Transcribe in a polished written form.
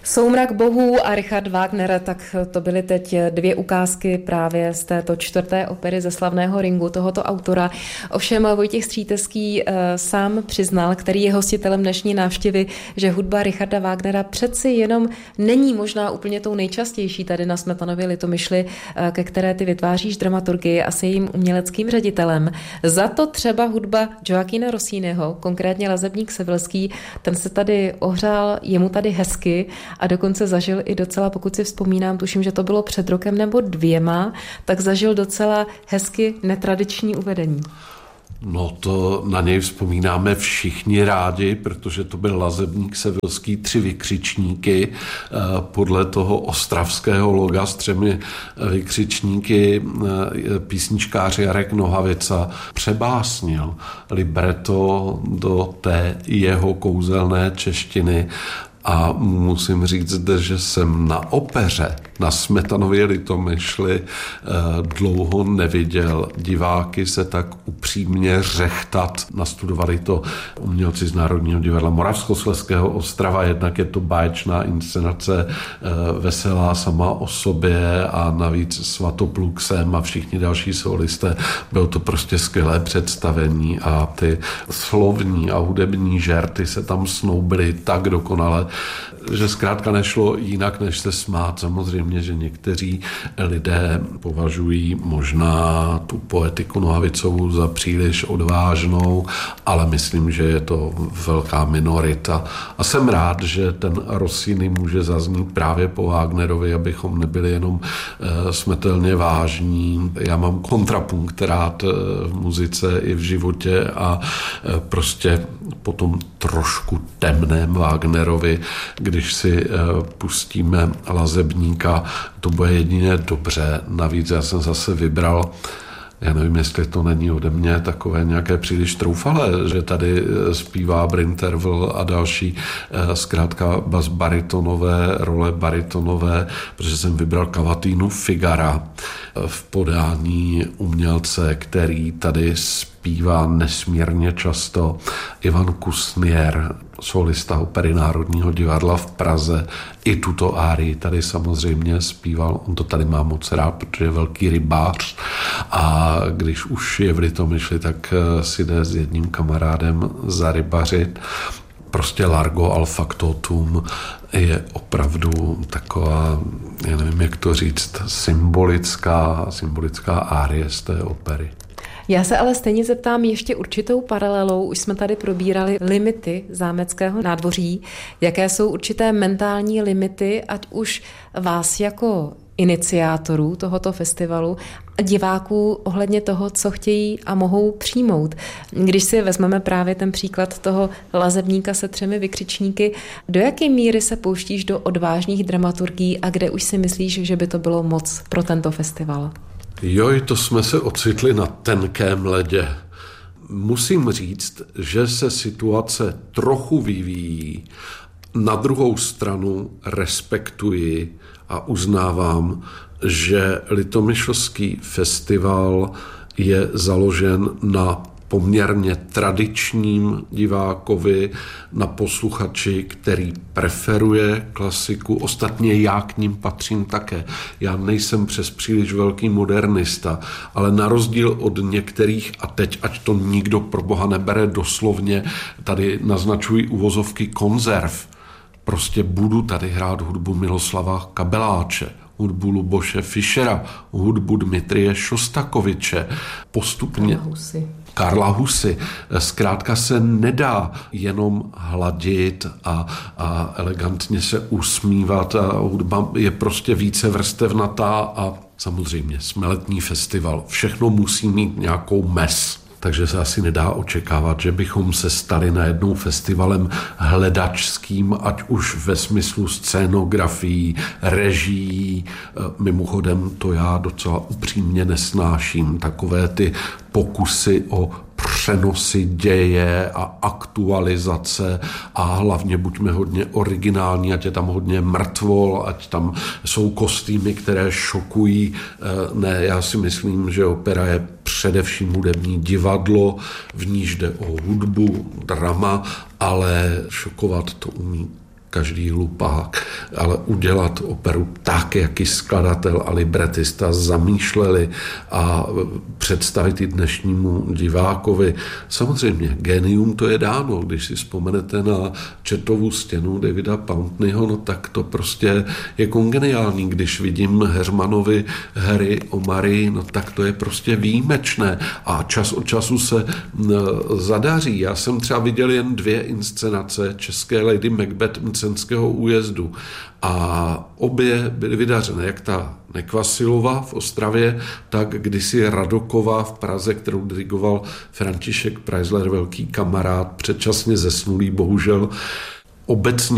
Soumrak bohů a Richard Wagner, tak to byly teď dvě ukázky právě z této čtvrté opery ze slavného Ringu tohoto autora. Ovšem Vojtěch Střítecký sám přiznal, který je hostitelem dnešní návštěvy, že hudba Richarda Wagnera přeci jenom není možná úplně tou nejčastější tady na Smetanově Litomyšli, ke které ty vytváříš dramaturgii a jsi jejím uměleckým ředitelem. Za to třeba hudba Gioachina Rossiniho, konkrétně Lazebník Sevilský, ten se tady ohřál, je mu tady hezky a dokonce zažil i docela, pokud si vzpomínám, tuším, že to bylo před rokem nebo dvěma, tak zažil docela hezky netradiční uvedení. No to na něj vzpomínáme všichni rádi, protože to byl Lazebník Sevilský, 3 vykřičníky, podle toho ostravského loga s 3 vykřičníky písničkář Jarek Nohavica přebásnil libreto do té jeho kouzelné češtiny. A musím říct, že jsem na opeře na Smetanově Litomyšli dlouho neviděl diváky se tak upřímně řechtat. Nastudovali to umělci z Národního divadla Moravskoslezského Ostrava, jednak je to báječná inscenace, veselá sama o sobě a navíc Svatopluksem a všichni další solisté. Bylo to prostě skvělé představení a ty slovní a hudební žerty se tam snoubily tak dokonale, že zkrátka nešlo jinak, než se smát. Samozřejmě, že někteří lidé považují možná tu poetiku Nohavicovou za příliš odvážnou, ale myslím, že je to velká minorita. A jsem rád, že ten Rossini může zaznít právě po Wagnerovi, abychom nebyli jenom smrtelně vážní. Já mám kontrapunkt rád v muzice i v životě a prostě potom trošku temném Wagnerovi, když si pustíme Lazebníka, to bude jedině dobře. Navíc já jsem zase vybral, já nevím, jestli to není ode mě takové nějaké příliš troufalé, že tady zpívá Brinterval a další zkrátka bas-baritonové, role baritonové, protože jsem vybral Cavatínu Figara v podání umělce, který tady zpívá nesmírně často, Ivan Kusnier, solista opery Národního divadla v Praze. I tuto árii tady samozřejmě zpíval, on to tady má moc rád, protože je velký rybář a když už je v Litomyšli, tak si jde s jedním kamarádem zarybařit. Prostě Largo al factotum je opravdu taková, já nevím, jak to říct, symbolická árie z té opery. Já se ale stejně zeptám ještě určitou paralelou. Už jsme tady probírali limity zámeckého nádvoří. Jaké jsou určité mentální limity, ať už vás jako iniciátorů tohoto festivalu a diváků ohledně toho, co chtějí a mohou přijmout. Když si vezmeme právě ten příklad toho Lazebníka se 3 vykřičníky, do jaké míry se pouštíš do odvážných dramaturgií a kde už si myslíš, že by to bylo moc pro tento festival? Joj, to jsme se ocitli na tenkém ledě. Musím říct, že se situace trochu vyvíjí. Na druhou stranu respektuji a uznávám, že Litomyšlský festival je založen na poměrně tradičním divákovi, na posluchači, který preferuje klasiku. Ostatně já k ním patřím také. Já nejsem přes příliš velký modernista, ale na rozdíl od některých, a teď ať to nikdo pro boha nebere doslovně, tady naznačují uvozovky konzerv. Prostě budu tady hrát hudbu Miloslava Kabeláče, hudbu Luboše Fischera, hudbu Dmitrie Šostakoviče, postupně Karla Husy. Zkrátka se nedá jenom hladit a elegantně se usmívat a hudba je prostě více vrstevnatá a samozřejmě jsme letní festival. Všechno musí mít nějakou mez. Takže se asi nedá očekávat, že bychom se stali najednou festivalem hledačským, ať už ve smyslu scénografií, režií. Mimochodem to já docela upřímně nesnáším. Takové ty pokusy o přenosy děje a aktualizace a hlavně buďme hodně originální, ať je tam hodně mrtvol, ať tam jsou kostýmy, které šokují. Ne, já si myslím, že opera je především hudební divadlo, v níž jde o hudbu, drama, ale šokovat to umí každý hlupák, ale udělat operu tak, jak ji skladatel a libretista zamýšleli a představit i dnešnímu divákovi. Samozřejmě, génium to je dáno. Když si vzpomenete na Čertovu stěnu Davida Pountneyho, no tak to prostě je kongeniální. Když vidím Hermanovi hry o Marii, no tak to je prostě výjimečné a čas od času se zadaří. Já jsem třeba viděl jen 2 inscenace české Lady Macbeth Mcenského újezdu a obě byly vydařené, jak ta Nekvasilova v Ostravě, tak kdysi Radoková v Praze, kterou dirigoval František Preisler, velký kamarád, předčasně zesnulý, bohužel. Obecně